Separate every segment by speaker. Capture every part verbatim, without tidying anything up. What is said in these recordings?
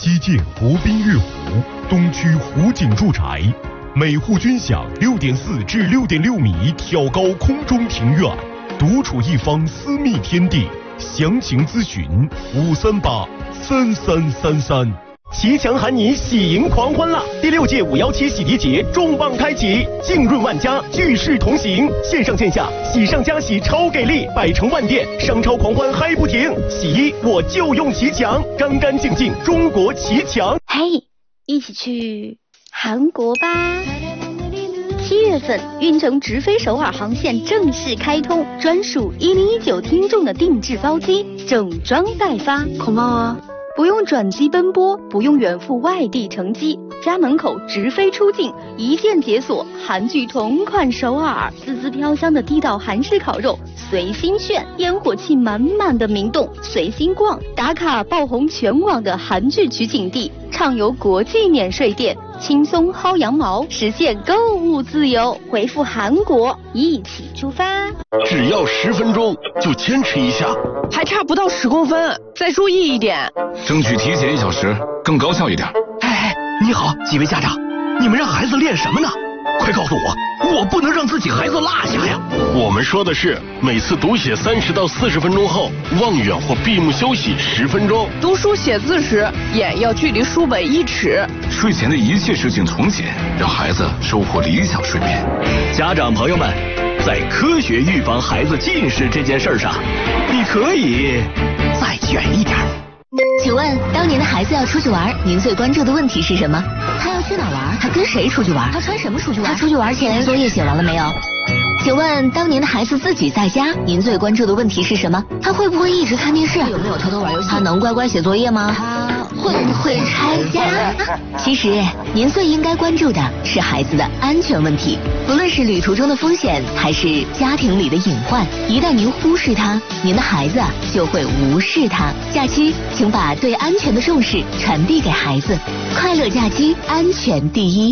Speaker 1: 西建国宾悦湖，东区湖景住宅，每户均享六点四至六点六米挑高空中庭院，独处一方私密天地。详情咨询五三八三三三三。骑墙喊你喜迎狂欢了！第六届五幺七洗涤节重磅开启，浸润万家，聚世同行，线上线下喜上加喜，超给力，百城万店，商超狂欢嗨不停！洗衣我就用骑墙，干干净净，中国骑墙。
Speaker 2: 嘿，一起去韩国吧！七月份，运城直飞首尔航线正式开通，专属一零一九听众的定制包机，整装待发。
Speaker 3: 고마워。
Speaker 2: 不用转机奔波，不用远赴外地乘机，家门口直飞出境，一键解锁韩剧同款首尔，滋滋飘香的地道韩式烤肉随心炫，烟火气满满的明洞随心逛，打卡爆红全网的韩剧取景地，畅游国际免税店，轻松薅羊毛，实现购物自由。回复韩国，一起出发。
Speaker 4: 只要十分钟，就坚持一下。
Speaker 3: 还差不到十公分，再注意一点。
Speaker 5: 争取提前一小时，更高效一点。
Speaker 4: 哎哎，你好，几位家长，你们让孩子练什么呢？快告诉我，我不能让自己孩子落下呀！我们说的是每次读写三十到四十分钟后，望远或闭目休息十分钟。
Speaker 3: 读书写字时，眼要距离书本一尺。
Speaker 5: 睡前的一切事情从简，让孩子收获理想睡眠。
Speaker 6: 家长朋友们，在科学预防孩子近视这件事上，你可以再卷一点。
Speaker 7: 请问，当您的孩子要出去玩，您最关注的问题是什么？他要去哪玩？他跟谁出去玩？他穿什么出去玩？他出去玩前作业写完了没有？请问，当您的孩子自己在家，您最关注的问题是什么？他会不会一直看电视？有没有偷偷玩游戏？他能乖乖写作业吗？他会不会拆家？其实，您最应该关注的是孩子的安全问题。不论是旅途中的风险，还是家庭里的隐患，一旦您忽视它，您的孩子就会无视它。假期，请把对安全的重视传递给孩子。快乐假期，安全第一。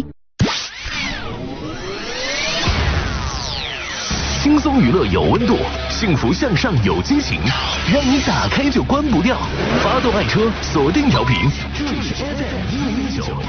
Speaker 6: 轻松娱乐有温度，幸福向上有激情，让你打开就关不掉。发动爱车，锁定调频，这里是 F M 一零一九。